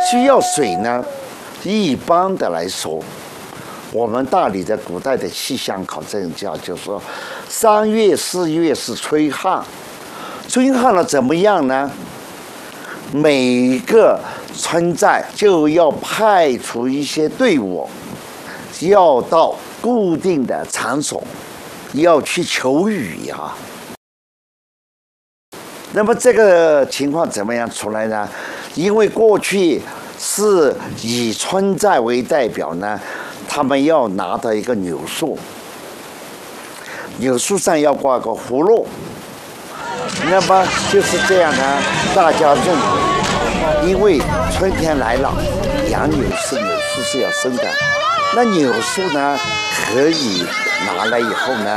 需要水呢，一般的来说，我们大理的古代的气象考证家就说，3月、4月是春旱，春旱了怎么样呢？每一个村寨就要派出一些队伍，要到固定的场所，要去求雨呀。那么这个情况怎么样出来呢？因为过去是以村寨为代表呢，他们要拿到一个柳树，柳树上要挂个葫芦。那么就是这样呢，大家认为，因为春天来了，杨柳树是要生的，那柳树呢可以拿来以后呢，